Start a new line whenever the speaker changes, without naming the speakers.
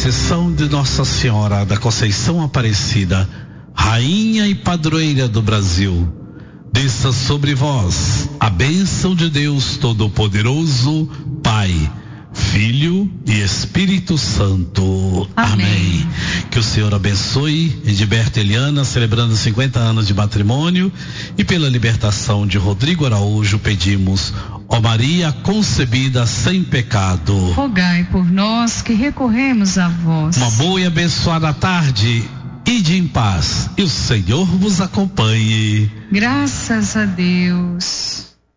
intercessão de Nossa Senhora da Conceição Aparecida, Rainha e Padroeira do Brasil, desça sobre vós a bênção de Deus Todo-Poderoso, Pai, Filho e Espírito Santo. Amém. Que o Senhor abençoe Edilberto e Eliana, celebrando 50 anos de matrimônio, e pela libertação de Rodrigo Araújo pedimos: ó Maria concebida sem pecado,
rogai por nós que recorremos a vós.
Uma boa e abençoada tarde. Ide em paz e o Senhor vos acompanhe.
Graças a Deus.